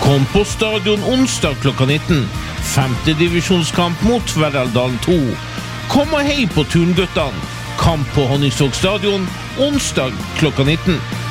Kom på stadion onsdag klokka 19. 5. divisjonskamp mot Veraldalen 2. Kom og hei på Tunguttene. Kamp på Honningsvåg stadion onsdag klokka 19.